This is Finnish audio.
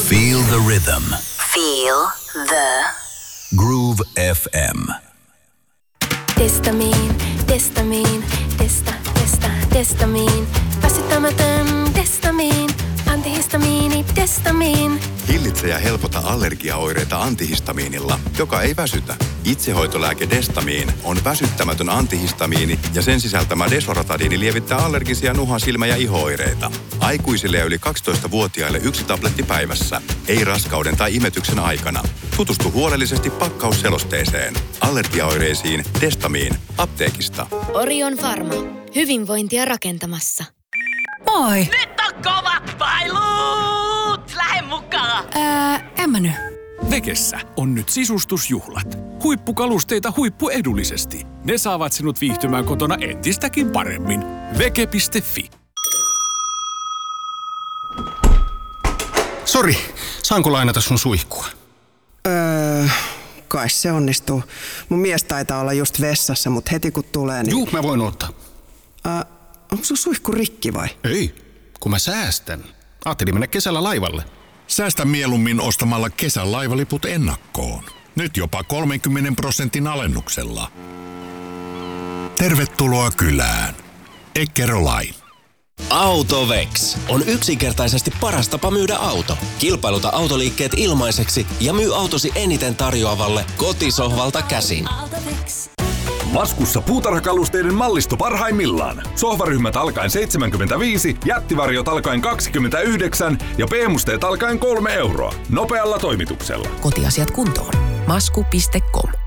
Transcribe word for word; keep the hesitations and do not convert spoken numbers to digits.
Feel the rhythm. Feel the Groove F M. Testamiin, testamiin, testa, testa, testamiin. Väsyttämätön testamiin, antihistamiini, testamiin. Hillitse ja helpota allergiaoireita antihistamiinilla, joka ei väsytä. Itsehoitolääke Destamiin on väsyttämätön antihistamiini ja sen sisältämä desloratadiini lievittää allergisia nuha-, silmä- ja iho-oireita. Aikuisille ja yli kaksitoistavuotiaille yksi tabletti päivässä. Ei raskauden tai imetyksen aikana. Tutustu huolellisesti pakkausselosteeseen. Allergiaoireisiin Destamiin. Apteekista. Orion Pharma. Hyvinvointia rakentamassa. Moi! Nyt on kovat pailut! Lähde mukaan! Ää, en mä nyt. Vekessä on nyt sisustusjuhlat. Huippukalusteita huippuedullisesti. Ne saavat sinut viihtymään kotona entistäkin paremmin. Veke piste fi. Sori, saanko lainata sun suihkua? Öö, kai se onnistuu. Mun mies taitaa olla just vessassa, mutta heti kun tulee, niin... Juu, mä voin ottaa. Öö, onko sun suihku rikki vai? Ei, kun mä säästän. Ajattelin mennä kesällä laivalle. Säästä mieluummin ostamalla kesän laivaliput ennakkoon. Nyt jopa kolmenkymmenen prosentin alennuksella. Tervetuloa kylään. Eckerö-Line. Autovex on yksinkertaisesti paras tapa myydä auto. Kilpailuta autoliikkeet ilmaiseksi ja myy autosi eniten tarjoavalle kotisohvalta käsin. Laskussa puutarhakalusteiden mallisto parhaimmillaan. Sohvaryhmät alkaen seitsemänkymmentäviisi, jättivarjot alkaen kaksikymmentäyhdeksän ja B-musteet alkaen kolme euroa. Nopealla toimituksella. Kotiasiat kuntoon. Masku piste com